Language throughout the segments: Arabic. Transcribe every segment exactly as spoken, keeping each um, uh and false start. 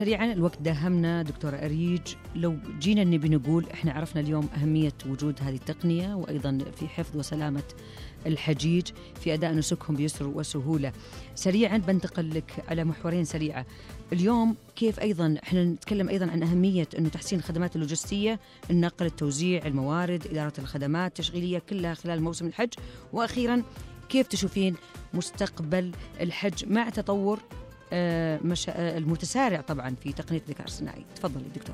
سريعا الوقت داهمنا دكتورة أريج، لو جينا نبي نقول إحنا عرفنا اليوم أهمية وجود هذه التقنية وأيضا في حفظ وسلامة الحجيج في أداء نسكهم بيسر وسهولة. سريعا بنتقل لك على محورين سريعة اليوم. كيف أيضا إحنا نتكلم أيضا عن أهمية أنه تحسين الخدمات اللوجستية، النقل، التوزيع، الموارد، إدارة الخدمات التشغيلية كلها خلال موسم الحج. وأخيرا كيف تشوفين مستقبل الحج مع تطور المتسارع طبعا في تقنية الذكاء الصناعي؟ تفضلي دكتور.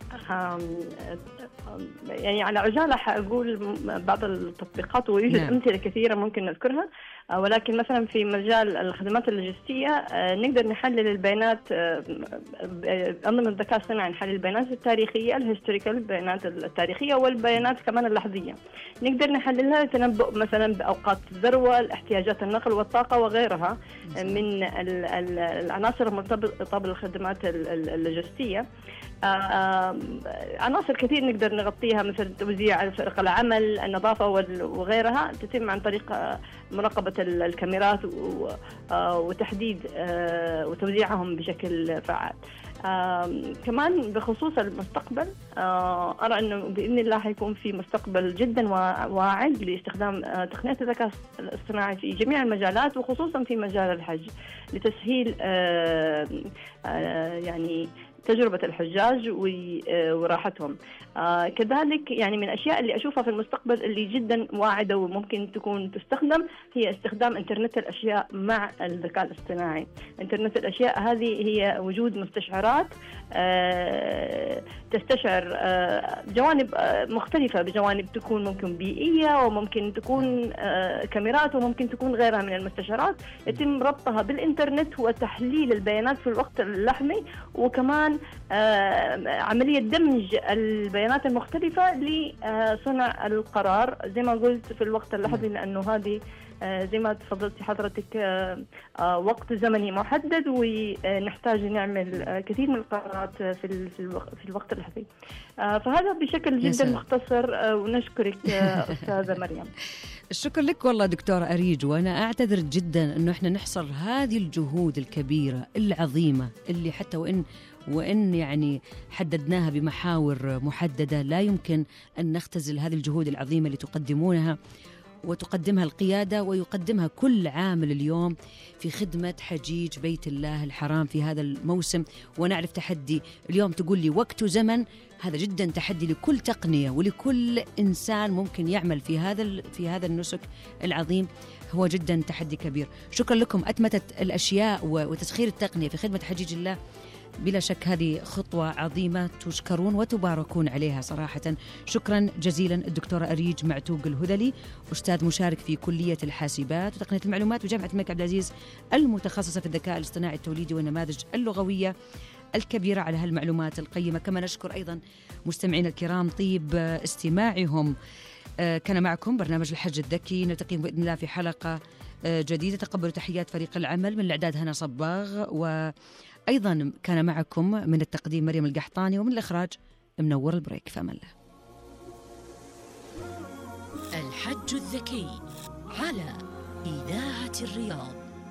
يعني على عجالة حأقول بعض التطبيقات ويوجد نعم. أمثلة كثيرة ممكن نذكرها، ولكن مثلا في مجال الخدمات اللوجستية نقدر نحلل البيانات، أنظمة الذكاء الصناعي نحلل البيانات التاريخية الهيستوريكال، البيانات التاريخية والبيانات كمان اللحظية، نقدر نحللها لتنبؤ مثلا بأوقات الذروة، احتياجات النقل والطاقة وغيرها من العناصر المرتبطة بالخدمات اللوجستية. عناصر كثير نقدر نغطيها مثل توزيع فرق العمل، النظافة وغيرها، تتم عن طريق مراقبة الكاميرات وتحديد وتوزيعهم بشكل فعال. كمان بخصوص المستقبل، أرى أنه بإذن الله حيكون في مستقبل جدا واعد لاستخدام تقنية الذكاء الصناعي في جميع المجالات وخصوصا في مجال الحج لتسهيل يعني تجربة الحجاج وراحتهم. آه كذلك يعني من الأشياء اللي أشوفها في المستقبل اللي جدا واعدة وممكن تكون تستخدم هي استخدام إنترنت الأشياء مع الذكاء الاصطناعي. إنترنت الأشياء هذه هي وجود مستشعرات آه تستشعر آه جوانب آه مختلفة، بجوانب تكون ممكن بيئية وممكن تكون آه كاميرات وممكن تكون غيرها من المستشعرات، يتم ربطها بالإنترنت وتحليل البيانات في الوقت اللحظي، وكمان آه عملية دمج البيانات المختلفة لصنع القرار زي ما قلت في الوقت اللحظي، لأنه هذه آه زي ما تفضلتي حضرتك آه آه وقت زمني محدد ونحتاج نعمل آه كثير من القرارات في في الوقت اللحظي. آه فهذا بشكل جدا مختصر، آه ونشكرك آه أستاذة مريم. الشكر لك والله دكتورة أريج، وأنا أعتذر جدا أنه إحنا نحصر هذه الجهود الكبيرة العظيمة اللي حتى وإن وإن يعني حددناها بمحاور محددة لا يمكن أن نختزل هذه الجهود العظيمة اللي تقدمونها وتقدمها القيادة ويقدمها كل عامل اليوم في خدمة حجيج بيت الله الحرام في هذا الموسم. ونعرف تحدي اليوم تقول لي وقت وزمن، هذا جدا تحدي لكل تقنية ولكل إنسان ممكن يعمل في هذا في هذا النسك العظيم، هو جدا تحدي كبير. شكرا لكم. أتمتت الأشياء وتسخير التقنية في خدمة حجيج الله بلا شك هذه خطوة عظيمة تشكرون وتباركون عليها صراحة. شكرا جزيلا الدكتورة أريج معتوق الهذلي، أستاذ مشارك في كلية الحاسبات وتقنية المعلومات بجامعة الملك عبد العزيز، المتخصصة في الذكاء الاصطناعي التوليدي والنماذج اللغوية الكبيرة، على هالمعلومات القيمة. كما نشكر أيضا مستمعين الكرام طيب استماعهم. كان معكم برنامج الحج الذكي، نلتقي بإذن الله في حلقة جديدة. تقبلوا تحيات فريق العمل، من الإعداد هنا صباغ، وأيضا كان معكم من التقديم مريم القحطاني، ومن الإخراج منور البريك. فأمان الله. الحج الذكي على إذاعة الرياض.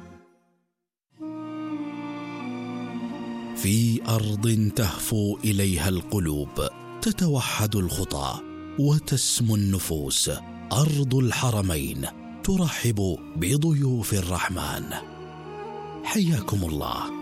في أرض تهفو إليها القلوب، تتوحد الخطى وتسمو النفوس، أرض الحرمين ترحب بضيوف الرحمن. حياكم الله.